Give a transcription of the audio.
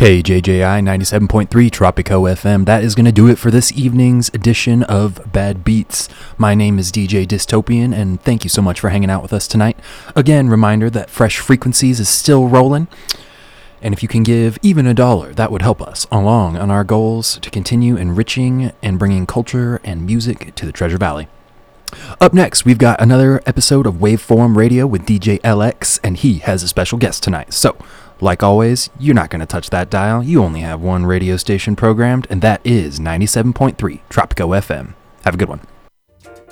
KJJI 97.3 Tropico FM. That is going to do it for this evening's edition of Bad Beats. My name is DJ Dystopian, and thank you so much for hanging out with us tonight. Again, reminder that Fresh Frequencies is still rolling. And if you can give even $1, that would help us along on our goals to continue enriching and bringing culture and music to the Treasure Valley. Up next, we've got another episode of Waveform Radio with DJ LX, and he has a special guest tonight. So, like always, you're not going to touch that dial. You only have one radio station programmed, and that is 97.3 Tropico FM. Have a good one.